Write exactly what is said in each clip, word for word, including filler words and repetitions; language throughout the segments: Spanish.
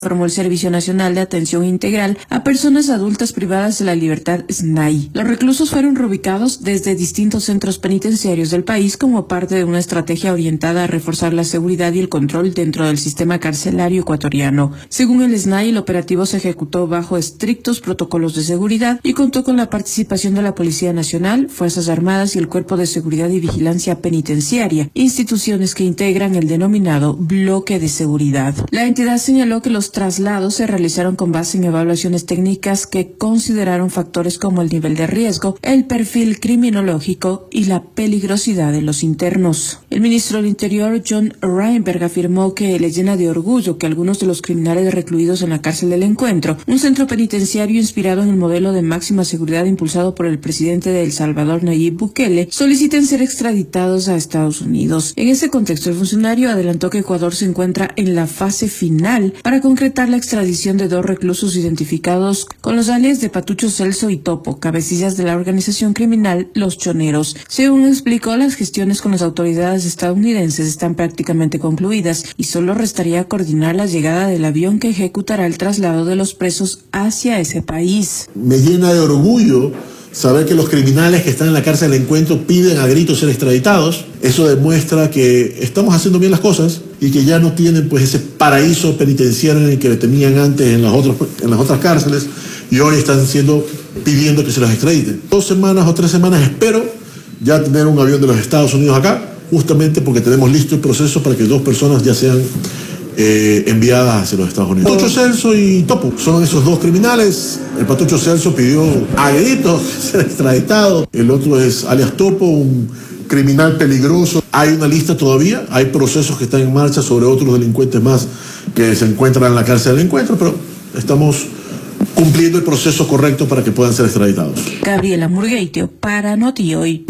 Formó el Servicio Nacional de Atención Integral a Personas Adultas Privadas de la Libertad, S N A I. Los reclusos fueron reubicados desde distintos centros penitenciarios del país como parte de una estrategia orientada a reforzar la seguridad y el control dentro del sistema carcelario ecuatoriano. Según el S N A I, el operativo se ejecutó bajo estrictos protocolos de seguridad y contó con la participación de la Policía Nacional, Fuerzas Armadas y el Cuerpo de Seguridad y Vigilancia Penitenciaria, instituciones que integran el denominado Bloque de Seguridad. La entidad señaló que los traslados se realizaron con base en evaluaciones técnicas que consideraron factores como el nivel de riesgo, el perfil criminológico y la peligrosidad de los internos. El ministro del Interior, John Reinberg, afirmó que le llena de orgullo que algunos de los criminales recluidos en la cárcel del Encuentro, un centro penitenciario inspirado en el modelo de máxima seguridad impulsado por el presidente de El Salvador, Nayib Bukele, soliciten ser extraditados a Estados Unidos. En ese contexto, el funcionario adelantó que Ecuador se encuentra en la fase final para concretar la extradición de dos reclusos identificados con los alias de Patucho Celso y Topo, cabecillas de la organización criminal Los Choneros. Según explicó, las gestiones con las autoridades estadounidenses están prácticamente concluidas y solo restaría coordinar la llegada del avión que ejecutará el traslado de los presos hacia ese país. Me llena de orgullo saber que los criminales que están en la cárcel del Encuentro piden a gritos ser extraditados. Eso demuestra que estamos haciendo bien las cosas y que ya no tienen pues ese paraíso penitenciario en el que tenían antes en las otras, en las otras cárceles, y hoy están siendo pidiendo que se los extraditen. Dos semanas o tres semanas espero ya tener un avión de los Estados Unidos acá, justamente porque tenemos listo el proceso para que dos personas ya sean Eh, enviadas hacia los Estados Unidos. Patucho Celso y Topo son esos dos criminales. El Patucho Celso pidió a gritos ser extraditado. El otro es alias Topo, un criminal peligroso. Hay una lista todavía, hay procesos que están en marcha sobre otros delincuentes más que se encuentran en la cárcel del Encuentro, pero estamos cumpliendo el proceso correcto para que puedan ser extraditados. Gabriela Murgueitio para NotiHoy.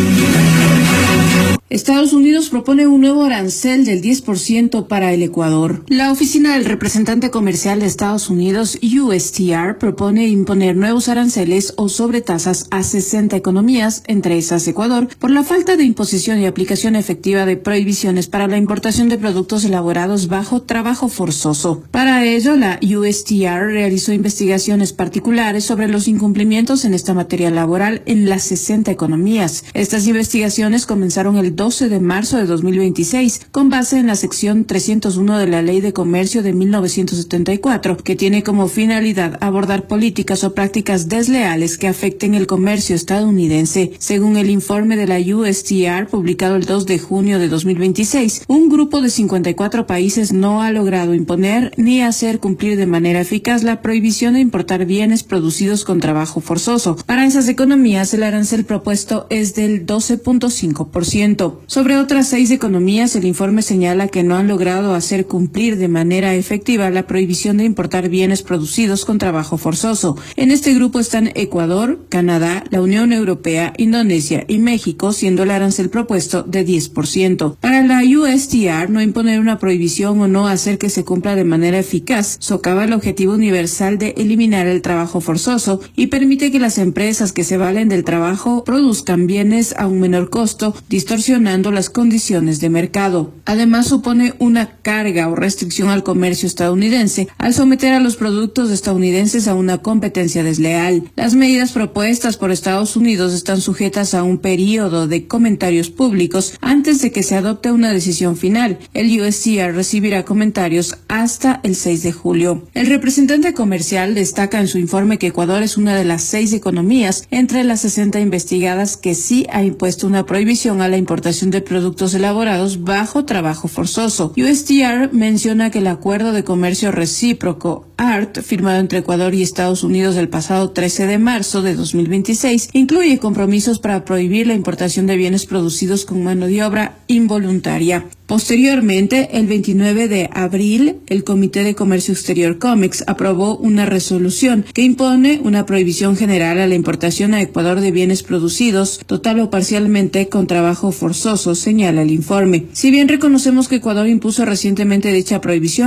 Estados Unidos propone un nuevo arancel del diez por ciento para el Ecuador. La oficina del representante comercial de Estados Unidos, U S T R, propone imponer nuevos aranceles o sobretasas a sesenta economías, entre esas Ecuador, por la falta de imposición y aplicación efectiva de prohibiciones para la importación de productos elaborados bajo trabajo forzoso. Para ello, la U S T R realizó investigaciones particulares sobre los incumplimientos en esta materia laboral en las sesenta economías. Estas investigaciones comenzaron el doce de marzo de dos mil veintiséis, con base en la sección trescientos uno de la Ley de Comercio de mil novecientos setenta y cuatro, que tiene como finalidad abordar políticas o prácticas desleales que afecten el comercio estadounidense. Según el informe de la U S T R publicado el dos de junio de dos mil veintiséis, un grupo de cincuenta y cuatro países no ha logrado imponer ni hacer cumplir de manera eficaz la prohibición de importar bienes producidos con trabajo forzoso. Para esas economías, el arancel propuesto es del doce punto cinco por ciento. Sobre otras seis economías, el informe señala que no han logrado hacer cumplir de manera efectiva la prohibición de importar bienes producidos con trabajo forzoso. En este grupo están Ecuador, Canadá, la Unión Europea, Indonesia y México, siendo el arancel propuesto de diez por ciento. Para la U S T R, no imponer una prohibición o no hacer que se cumpla de manera eficaz socava el objetivo universal de eliminar el trabajo forzoso y permite que las empresas que se valen del trabajo produzcan bienes a un menor costo, distorsionando las condiciones de mercado. Además, supone una carga o restricción al comercio estadounidense al someter a los productos estadounidenses a una competencia desleal. Las medidas propuestas por Estados Unidos están sujetas a un periodo de comentarios públicos antes de que se adopte una decisión final. El U S T R recibirá comentarios hasta el seis de julio. El representante comercial destaca en su informe que Ecuador es una de las seis economías entre las sesenta investigadas que sí ha impuesto una prohibición a la importación de productos elaborados bajo trabajo forzoso. U S T R menciona que el Acuerdo de Comercio Recíproco A R T, firmado entre Ecuador y Estados Unidos el pasado trece de marzo de dos mil veintiséis, incluye compromisos para prohibir la importación de bienes producidos con mano de obra involuntaria. Posteriormente, el veintinueve de abril, el Comité de Comercio Exterior COMEX aprobó una resolución que impone una prohibición general a la importación a Ecuador de bienes producidos, total o parcialmente, con trabajo forzoso, señala el informe. Si bien reconocemos que Ecuador impuso recientemente dicha prohibición,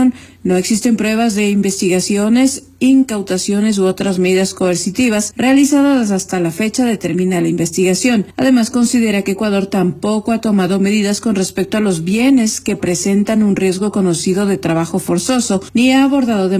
No existen pruebas de investigaciones, incautaciones u otras medidas coercitivas realizadas hasta la fecha de terminar la investigación. Además, considera que Ecuador tampoco ha tomado medidas con respecto a los bienes que presentan un riesgo conocido de trabajo forzoso, ni ha abordado de